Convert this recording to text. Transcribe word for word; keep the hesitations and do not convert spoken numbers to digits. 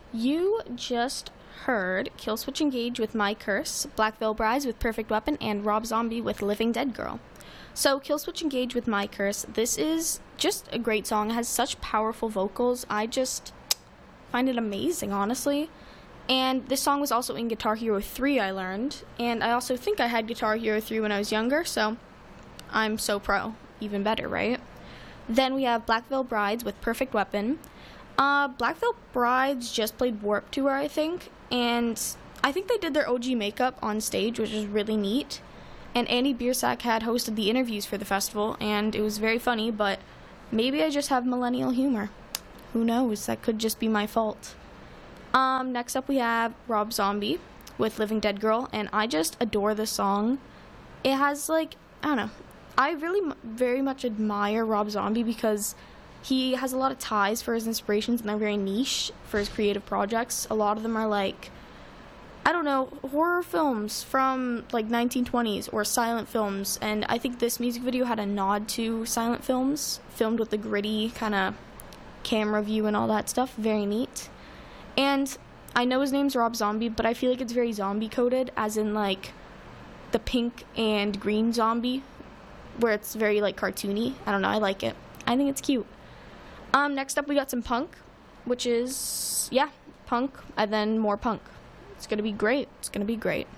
You just heard Killswitch Engage with My Curse, Black Veil Brides with Perfect Weapon, and Rob Zombie with Living Dead Girl. So Killswitch Engage with My Curse, this is just a great song. It has such powerful vocals. I just find it amazing, honestly. And this song was also in Guitar Hero three, I learned. And I also think I had Guitar Hero three when I was younger, so I'm so pro. Even better, right? Then we have Black Veil Brides with Perfect Weapon. Uh, Black Veil Brides just played Warped Tour, I think, and I think they did their O G makeup on stage, which is really neat. And Andy Biersack had hosted the interviews for the festival, and it was very funny, but maybe I just have millennial humor. Who knows? That could just be my fault. Um, next up we have Rob Zombie with Living Dead Girl, and I just adore this song. It has, like, I don't know, I really m- very much admire Rob Zombie because he has a lot of ties for his inspirations, and they're very niche for his creative projects. A lot of them are like, I don't know, horror films from like nineteen twenties or silent films. And I think this music video had a nod to silent films, filmed with the gritty kind of camera view and all that stuff. Very neat. And I know his name's Rob Zombie, but I feel like it's very zombie coded, as in like the pink and green zombie, where it's very like cartoony. I don't know, I like it. I think it's cute. Um, next up we got some punk, which is, yeah, punk, and then more punk. It's gonna be great. It's gonna be great.